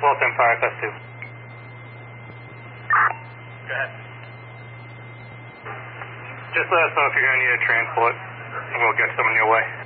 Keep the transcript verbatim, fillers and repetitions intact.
Wilson, Fire Fest two. Go ahead. Just let us know if you're going to need a transport, and we'll get someone your way.